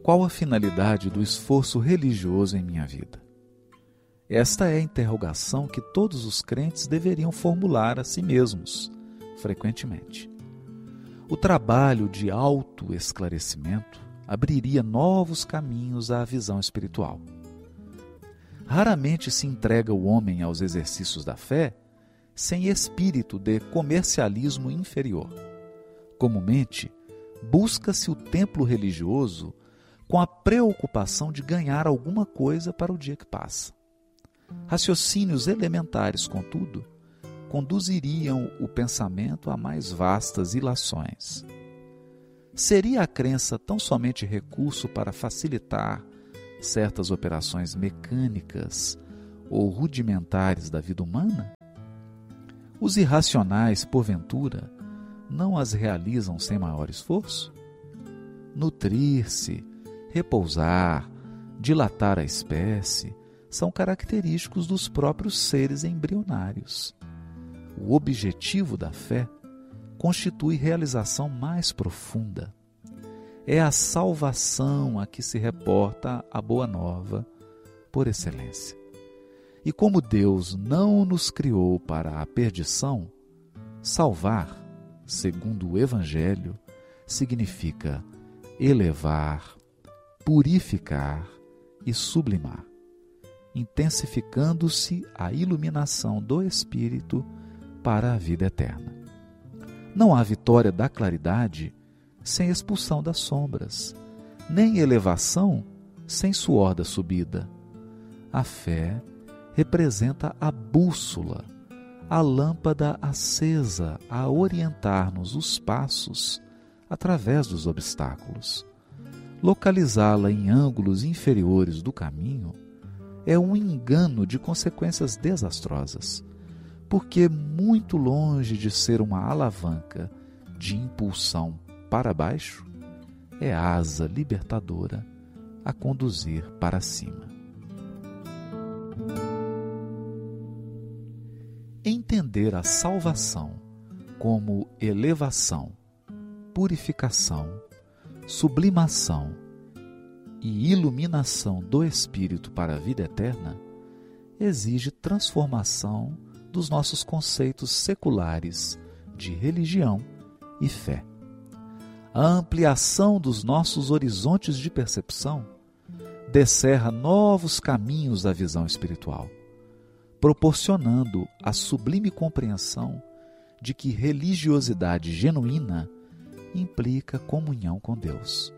Qual a finalidade do esforço religioso em minha vida? Esta é a interrogação que todos os crentes deveriam formular a si mesmos, frequentemente. O trabalho de autoesclarecimento abriria novos caminhos à visão espiritual. Raramente se entrega o homem aos exercícios da fé sem espírito de comercialismo inferior. Comumente, busca-se o templo religioso com a preocupação de ganhar alguma coisa para o dia que passa. Raciocínios elementares, contudo, conduziriam o pensamento a mais vastas ilações. Seria a crença tão somente recurso para facilitar certas operações mecânicas ou rudimentares da vida humana? Os irracionais, porventura, não as realizam sem maior esforço? Nutrir-se, repousar, dilatar a espécie são característicos dos próprios seres embrionários. O objetivo da fé constitui realização mais profunda. É a salvação a que se reporta a Boa Nova por excelência. E como Deus não nos criou para a perdição, salvar, segundo o Evangelho, significa elevar, purificar e sublimar, intensificando-se a iluminação do Espírito para a vida eterna. Não há vitória da claridade sem expulsão das sombras, nem elevação sem suor da subida. A fé representa a bússola, a lâmpada acesa a orientar-nos os passos através dos obstáculos. Localizá-la em ângulos inferiores do caminho é um engano de consequências desastrosas, porque muito longe de ser uma alavanca de impulsão para baixo, é asa libertadora a conduzir para cima. Entender a salvação como elevação, purificação, sublimação e iluminação do espírito para a vida eterna exige transformação dos nossos conceitos seculares de religião e fé. A ampliação dos nossos horizontes de percepção descerra novos caminhos da visão espiritual, proporcionando a sublime compreensão de que religiosidade genuína implica comunhão com Deus.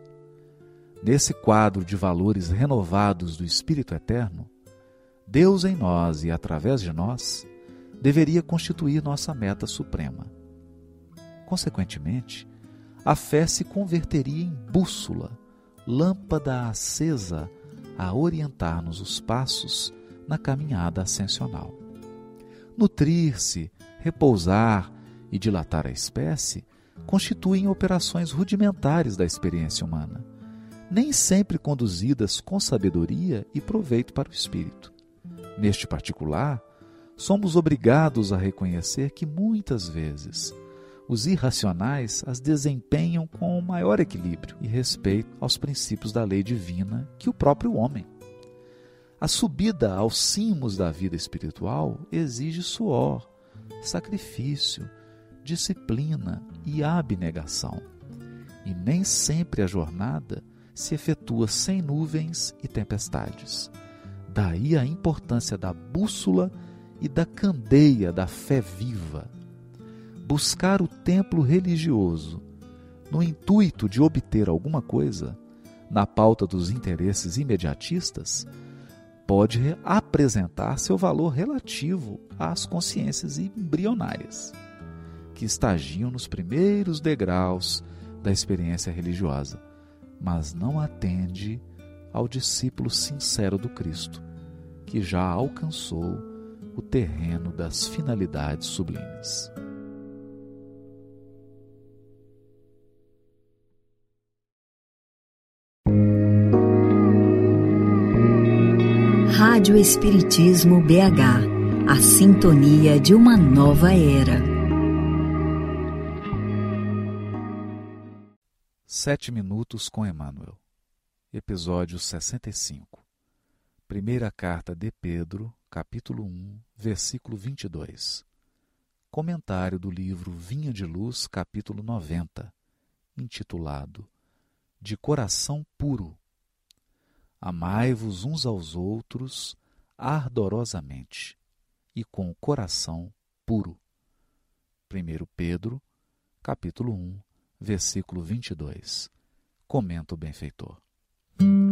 Nesse quadro de valores renovados do Espírito Eterno, Deus em nós e através de nós deveria constituir nossa meta suprema. Consequentemente, a fé se converteria em bússola, lâmpada acesa a orientar-nos os passos na caminhada ascensional. Nutrir-se, repousar e dilatar a espécie constituem operações rudimentares da experiência humana, nem sempre conduzidas com sabedoria e proveito para o espírito. Neste particular, somos obrigados a reconhecer que muitas vezes os irracionais as desempenham com maior equilíbrio e respeito aos princípios da lei divina que o próprio homem. A subida aos cimos da vida espiritual exige suor, sacrifício, disciplina e abnegação. E nem sempre a jornada se efetua sem nuvens e tempestades. Daí a importância da bússola e da candeia da fé viva. Buscar o templo religioso, no intuito de obter alguma coisa, na pauta dos interesses imediatistas, pode apresentar seu valor relativo às consciências embrionárias, que estagiam nos primeiros degraus da experiência religiosa, mas não atende ao discípulo sincero do Cristo, que já alcançou o terreno das finalidades sublimes. Rádio Espiritismo BH, a sintonia de uma nova era. 7 minutos com Emmanuel. episódio 65. Primeira carta de Pedro, capítulo 1, versículo 22. Comentário do livro Vinha de Luz, capítulo 90, intitulado De Coração Puro. Amai-vos uns aos outros ardorosamente e com o coração puro. 1 Pedro, capítulo 1, versículo 22. Comenta o benfeitor.